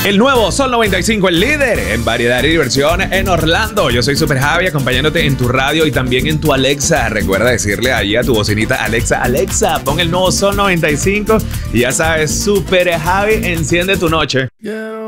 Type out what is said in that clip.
El nuevo Sol 95, el líder en variedad y diversión en Orlando. Yo soy Super Javi, acompañándote en tu radio y también en tu Alexa. Recuerda decirle ahí a tu bocinita: Alexa, Alexa, pon el nuevo Sol 95. Y ya sabes, Super Javi enciende tu noche. Quiero